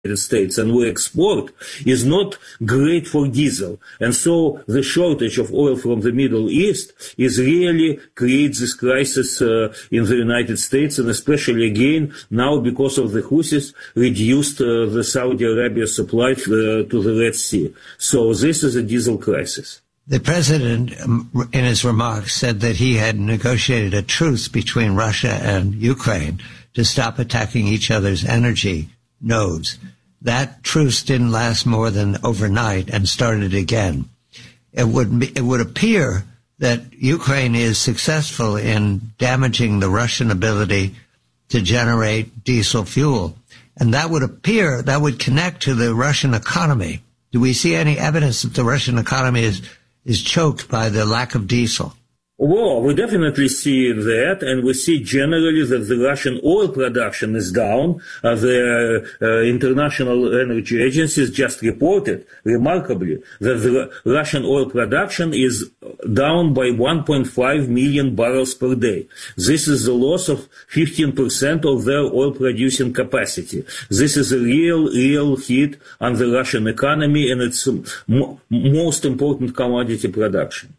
States and we export is not great for diesel. And so the shortage of oil from the Middle East is really creates this crisis in the United States, and especially again now because of the Houthis reduced the Saudi Arabia supply to the Red Sea. So this is a diesel crisis. The president, in his remarks, said that he had negotiated a truce between Russia and Ukraine to stop attacking each other's energy nodes. That truce didn't last more than overnight and started again. It would appear that Ukraine is successful in damaging the Russian ability to generate diesel fuel. And that would connect to the Russian economy. Do we see any evidence that the Russian economy is choked by the lack of diesel? Well, we definitely see that, and we see generally that the Russian oil production is down. The International Energy Agency just reported, remarkably, that the Russian oil production is down by 1.5 million barrels per day. This is a loss of 15% of their oil-producing capacity. This is a real hit on the Russian economy and its most important commodity production.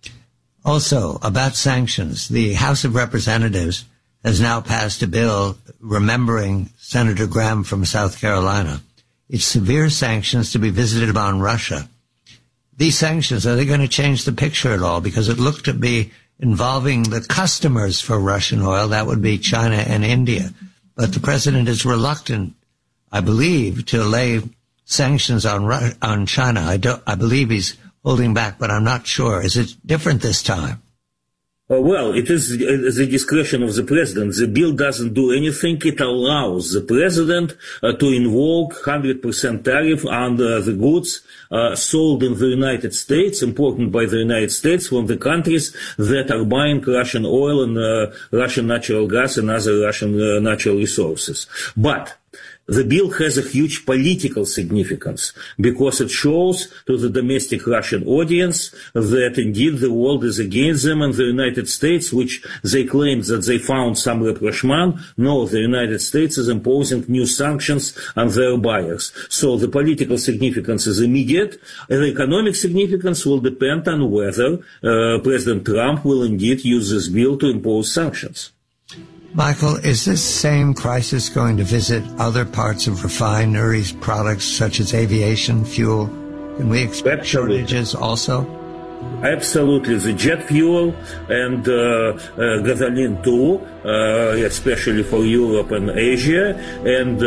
Also, about sanctions, the House of Representatives has now passed a bill remembering Senator Graham from South Carolina. It's severe sanctions to be visited upon Russia. These sanctions, are they going to change the picture at all? Because it looked to be involving the customers for Russian oil. That would be China and India. But the president is reluctant, I believe, to lay sanctions on China. I believe he's holding back, but I'm not sure. Is it different this time? Well, it is the discretion of the president. The bill doesn't do anything. It allows the president to invoke 100% tariff on the goods sold in the United States, imported by the United States from the countries that are buying Russian oil and Russian natural gas and other Russian natural resources. But the bill has a huge political significance because it shows to the domestic Russian audience that indeed the world is against them, and the United States, which they claim that they found some rapprochement, no, the United States is imposing new sanctions on their buyers. So the political significance is immediate, and the economic significance will depend on whether President Trump will indeed use this bill to impose sanctions. Michael, is this same crisis going to visit other parts of refineries, products such as aviation fuel? Can we expect shortages also? Absolutely. The jet fuel and gasoline too, especially for Europe and Asia, and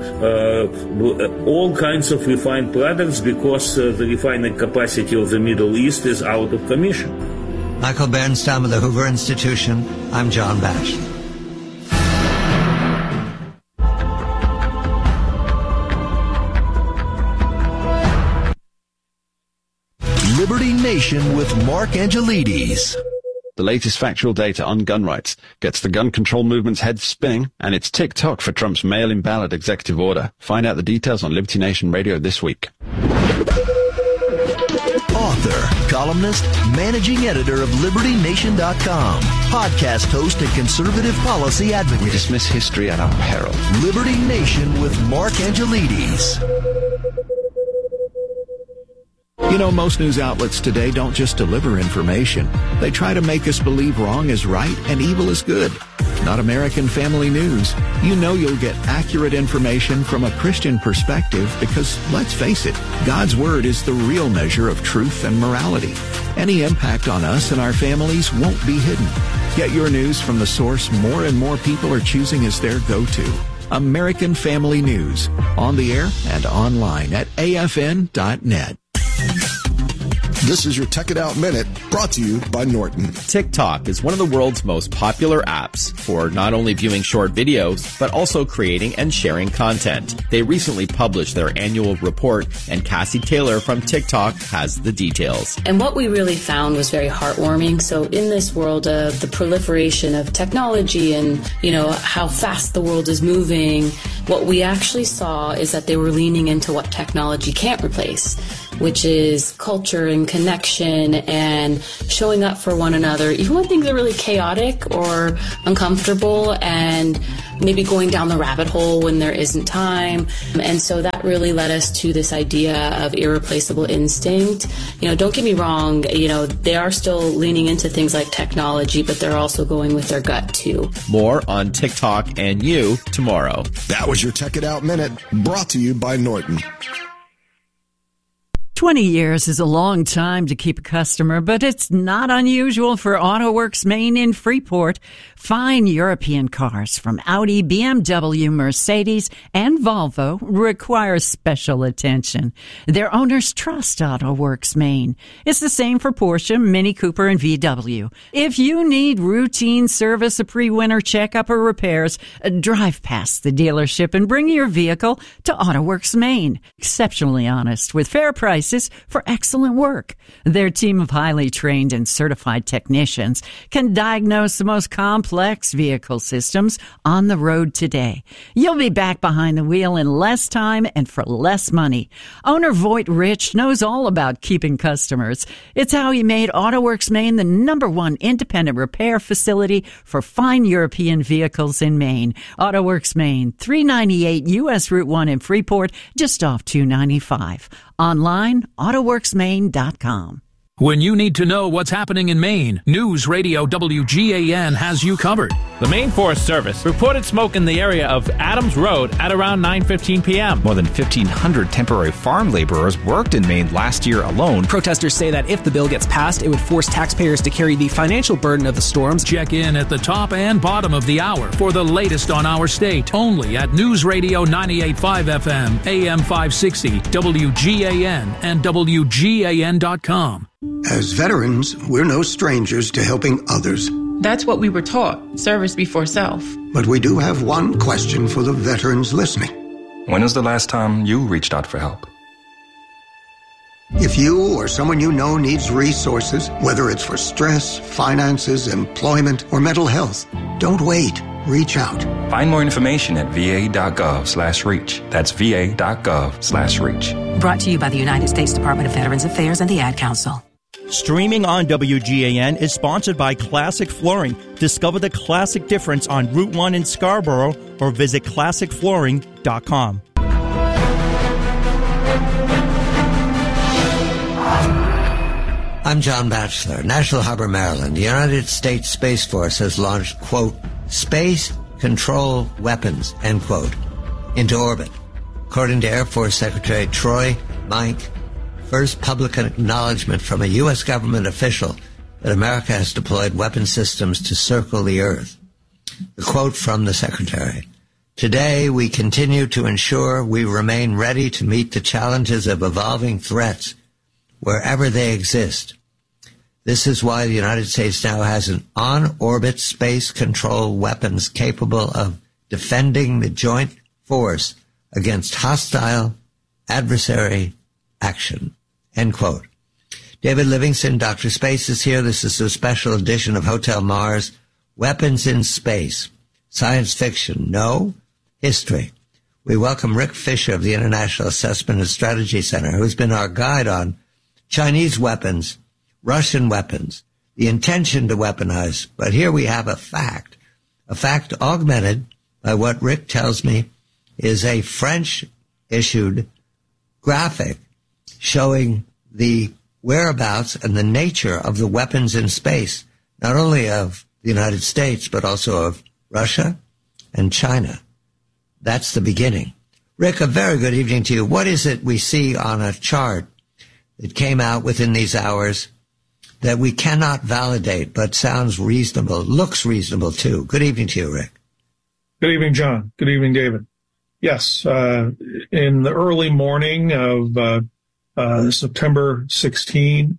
all kinds of refined products because the refining capacity of the Middle East is out of commission. Michael Bernstam of the Hoover Institution. I'm John Bash. Liberty Nation with Mark Angelides. The latest factual data on gun rights gets the gun control movement's head spinning, and it's tick-tock for Trump's mail-in ballot executive order. Find out the details on Liberty Nation Radio this week. Author, columnist, managing editor of LibertyNation.com, podcast host and conservative policy advocate. We dismiss history at our peril. Liberty Nation with Mark Angelides. You know, most news outlets today don't just deliver information. They try to make us believe wrong is right and evil is good. Not American Family News. You know you'll get accurate information from a Christian perspective because, let's face it, God's Word is the real measure of truth and morality. Any impact on us and our families won't be hidden. Get your news from the source more and more people are choosing as their go-to. American Family News. On the air and online at afn.net. This is your Tech It Out Minute, brought to you by Norton. TikTok is one of the world's most popular apps for not only viewing short videos, but also creating and sharing content. They recently published their annual report, and Cassie Taylor from TikTok has the details. And what we really found was very heartwarming. So in this world of the proliferation of technology and, how fast the world is moving, what we actually saw is that they were leaning into what technology can't replace, which is culture and connection and showing up for one another, even when things are really chaotic or uncomfortable, and maybe going down the rabbit hole when there isn't time. And so that really led us to this idea of irreplaceable instinct. Don't get me wrong, they are still leaning into things like technology, but they're also going with their gut too. More on TikTok and you tomorrow. That was your Tech It Out Minute, brought to you by Norton. 20 years is a long time to keep a customer, but it's not unusual for AutoWorks Maine in Freeport. Fine European cars from Audi, BMW, Mercedes, and Volvo require special attention. Their owners trust AutoWorks Maine. It's the same for Porsche, Mini Cooper, and VW. If you need routine service, a pre-winter checkup, or repairs, drive past the dealership and bring your vehicle to AutoWorks Maine. Exceptionally honest with fair prices for excellent work. Their team of highly trained and certified technicians can diagnose the most complex vehicle systems on the road today. You'll be back behind the wheel in less time and for less money. Owner Voight Rich knows all about keeping customers. It's how he made AutoWorks Maine the #1 independent repair facility for fine European vehicles in Maine. AutoWorks Maine, 398 U.S. Route 1 in Freeport, just off 295. Online, AutoWorksMaine.com. When you need to know what's happening in Maine, News Radio WGAN has you covered. The Maine Forest Service reported smoke in the area of Adams Road at around 9:15 p.m. More than 1,500 temporary farm laborers worked in Maine last year alone. Protesters say that if the bill gets passed, it would force taxpayers to carry the financial burden of the storms. Check in at the top and bottom of the hour for the latest on our state, only at News Radio 98.5 FM, AM 560, WGAN, and WGAN.com. As veterans, we're no strangers to helping others. That's what we were taught, service before self. But we do have one question for the veterans listening. When was the last time you reached out for help? If you or someone you know needs resources, whether it's for stress, finances, employment, or mental health, don't wait. Reach out. Find more information at va.gov/reach. That's va.gov/reach. Brought to you by the United States Department of Veterans Affairs and the Ad Council. Streaming on WGAN is sponsored by Classic Flooring. Discover the classic difference on Route 1 in Scarborough or visit classicflooring.com. I'm John Batchelor, National Harbor, Maryland. The United States Space Force has launched, quote, space control weapons, end quote, into orbit. According to Air Force Secretary Troy Mike, first public acknowledgement from a U.S. government official that America has deployed weapon systems to circle the Earth. The quote from the Secretary: today, we continue to ensure we remain ready to meet the challenges of evolving threats wherever they exist. This is why the United States now has an on-orbit space control weapons capable of defending the joint force against hostile adversary action, end quote. David Livingston, Dr. Space, is here. This is a special edition of Hotel Mars, Weapons in Space. Science fiction, no. History. We welcome Rick Fisher of the International Assessment and Strategy Center, who's been our guide on Chinese weapons, Russian weapons, the intention to weaponize. But here we have a fact augmented by what Rick tells me is a French-issued graphic showing the whereabouts and the nature of the weapons in space, not only of the United States, but also of Russia and China. That's the beginning. Rick, a very good evening to you. What is it we see on a chart that came out within these hours that we cannot validate but sounds reasonable, looks reasonable too? Good evening to you, Rick. Good evening, John. Good evening, David. Yes, in the early morning of September 16,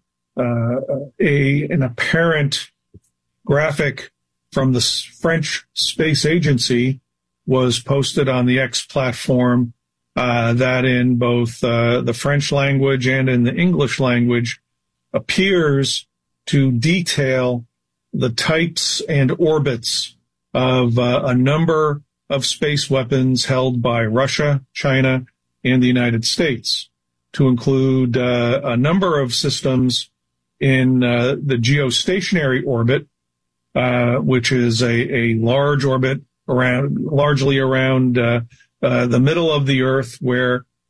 an apparent graphic from the French Space Agency was posted on the X platform that in both the French language and in the English language appears to detail the types and orbits of a number of space weapons held by Russia, China, and the United States. to include a number of systems in the geostationary orbit, which is a large orbit largely around the middle of the Earth, where